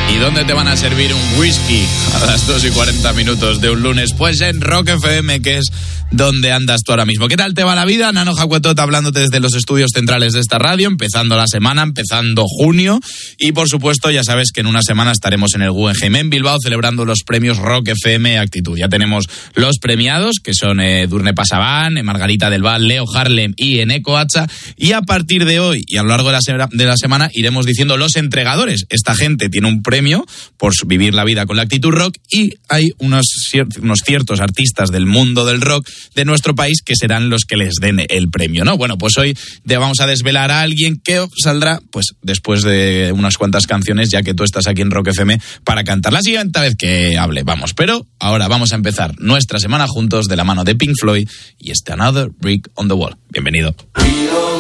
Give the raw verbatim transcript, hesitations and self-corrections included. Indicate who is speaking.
Speaker 1: ¿Y dónde te van a servir un whisky a las dos y cuarenta minutos de un lunes? Pues en Rock F M, que es donde andas tú ahora mismo. ¿Qué tal te va la vida? Nano Jacuetot hablándote desde los estudios centrales de esta radio, empezando la semana, empezando junio. Y por supuesto, ya sabes que en una semana estaremos en el Guggenheim en Bilbao celebrando los premios Rock F M Actitud. Ya tenemos los premiados, que son eh, Durne Pasaban, eh, Margarita del Val, Leo Harlem y Eneko Hacha. Y a partir de hoy y a lo largo de la, se- de la semana iremos diciendo los entregadores. Esta gente tiene un premio por vivir la vida con la actitud rock y hay unos, cier- unos ciertos artistas del mundo del rock de nuestro país que serán los que les den el premio, ¿no? Bueno, pues hoy te vamos a desvelar a alguien que saldrá pues después de unas cuantas canciones, ya que tú estás aquí en Rock F M para cantar la siguiente vez que hable, vamos. Pero ahora vamos a empezar nuestra semana juntos de la mano de Pink Floyd y este Another Brick on the Wall. Bienvenido.